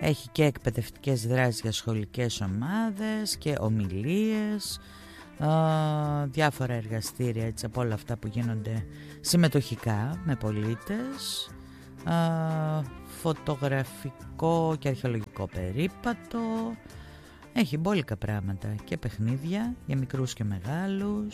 Έχει και εκπαιδευτικές δράσεις για σχολικές ομάδες και ομιλίες, διάφορα εργαστήρια, έτσι, από όλα αυτά που γίνονται συμμετοχικά με πολίτες, φωτογραφικό και αρχαιολογικό περίπατο. Έχει μπόλικα πράγματα και παιχνίδια για μικρούς και μεγάλους.